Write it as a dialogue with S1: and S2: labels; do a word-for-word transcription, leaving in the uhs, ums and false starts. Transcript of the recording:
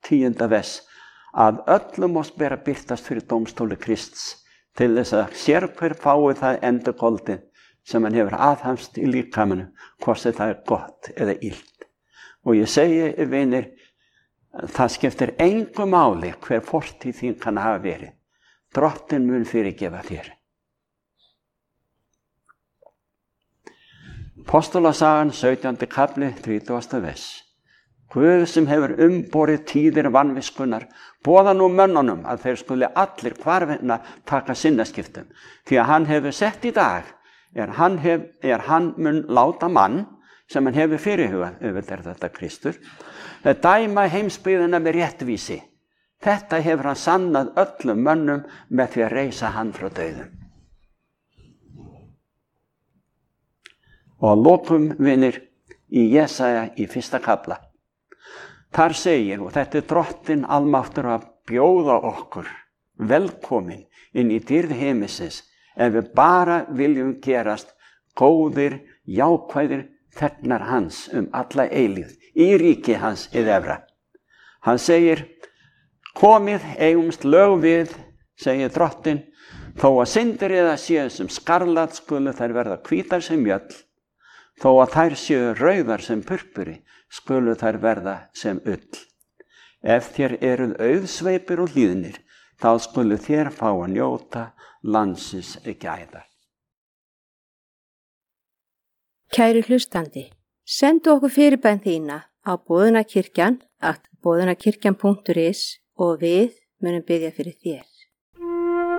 S1: tíunda vers, að öllum oss ber að birtast fyrir dómstóli Krists, til þess að sér hver fái það endurgoldið sem hann hefur aðhamst í líkamanu, hvort sem það er gott eða illt. Og ég segi, vinir, það skiptir engu máli hver fortíð þín kann hafa verið. Drottinn mun fyrirgefa þér. Apostolasagan, sautjándi kafli, þrítugasta vers. Guð sem hefur umborið tíðir vanviskunnar, boða nú mönnunum að þeir skuli allir hvarvetna taka sinnaskiptum. Því að hann hefur sett í dag, er hann, hef, er hann mun láta mann, sem hann hefur fyrirhugað, auðvitað er þetta Kristur, að dæma heimsbyggðina með réttvísi. Þetta hefur hann sannað öllum mönnum með því að reisa hann frá dauðum. Og að lokum, vinir, í Jesaja í fyrsta kafla. Þar segir, og þetta er Drottinn almáttur að bjóða okkur velkomin inn í dýrð heimisins, ef við bara viljum gerast góðir, jákvæðir þegnar hans um alla eilífð, í ríki hans ið efra. Hann segir, komið eigumst lög við, segir Drottinn, þó að syndir eða séu sem skarlat skulu þær verða hvítar sem mjöll, þó að þær séu rauðar sem purpuri, skulu þær verða sem ull. Ef þér eruð auðsveipir og hlýðnir, þá skulu þér fá að njóta landsins gæða.
S2: Kæri hlustandi, sendu okkur fyrirbæn þína á boðunarkirkjan at boðunarkirkjan punktur is og við munum biðja fyrir þér.